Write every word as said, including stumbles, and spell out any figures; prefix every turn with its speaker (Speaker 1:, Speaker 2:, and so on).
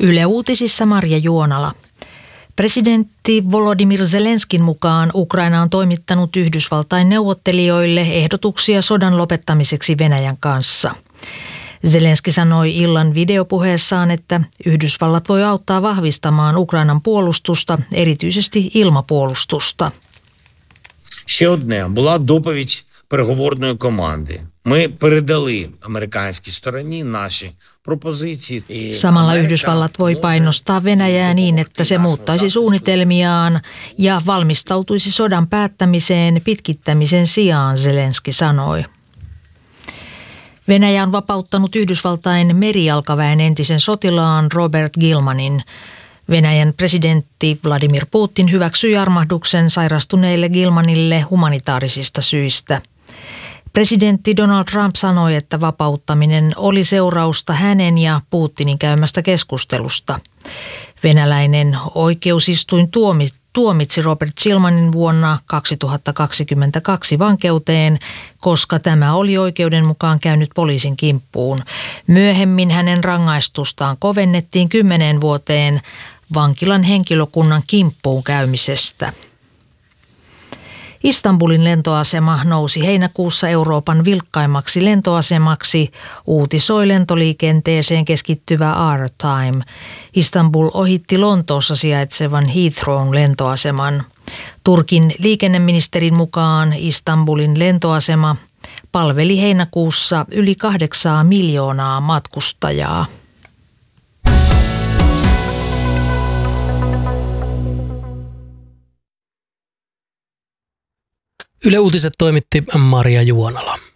Speaker 1: Yle Uutisissa Marja Juonala. Presidentti Volodymyr Zelenskin mukaan Ukraina on toimittanut Yhdysvaltain neuvottelijoille ehdotuksia sodan lopettamiseksi Venäjän kanssa. Zelenski sanoi illan videopuheessaan, että Yhdysvallat voi auttaa vahvistamaan Ukrainan puolustusta, erityisesti ilmapuolustusta.
Speaker 2: Ще одне була доповідь переговорної команди. Ми передали американській стороні наші пропозиції.
Speaker 1: Samalla Yhdysvallat voi painostaa Venäjää niin, että se muuttaisi suunnitelmiaan ja valmistautuisi sodan päättämiseen pitkittämisen sijaan, Zelenski sanoi. Venäjä on vapauttanut Yhdysvaltain merijalkaväen entisen sotilaan Robert Gilmanin. Venäjän presidentti Vladimir Putin hyväksyi armahduksen sairastuneille Gilmanille humanitaarisista syistä. Presidentti Donald Trump sanoi, että vapauttaminen oli seurausta hänen ja Putinin käymästä keskustelusta. Venäläinen oikeusistuin tuomitsi Robert Gilmanin vuonna kaksituhattakaksikymmentäkaksi vankeuteen, koska tämä oli oikeuden mukaan käynyt poliisin kimppuun. Myöhemmin hänen rangaistustaan kovennettiin kymmeneen vuoteen vankilan henkilökunnan kimppuun käymisestä. Istanbulin lentoasema nousi heinäkuussa Euroopan vilkkaimmaksi lentoasemaksi, uutisoi lentoliikenteeseen keskittyvä Airtime. Istanbul ohitti Lontoossa sijaitsevan Heathrown lentoaseman. Turkin liikenneministerin mukaan Istanbulin lentoasema palveli heinäkuussa yli kahdeksaa miljoonaa matkustajaa.
Speaker 3: Yle Uutiset toimitti Marja Juonala.